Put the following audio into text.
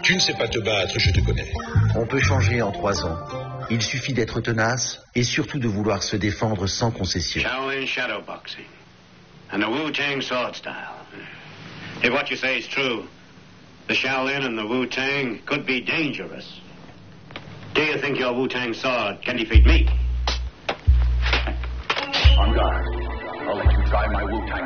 Tu ne sais pas te battre, je te connais. On peut changer en 3 ans. Il suffit d'être tenace et surtout de vouloir se défendre sans concession. Shaolin shadow boxing and the Wu-Tang sword style. If what you say is true, the Shaolin and the Wu-Tang could be dangerous. Do you think your Wu-Tang sword can defeat me? On guard. I'll let you try my Wu-Tang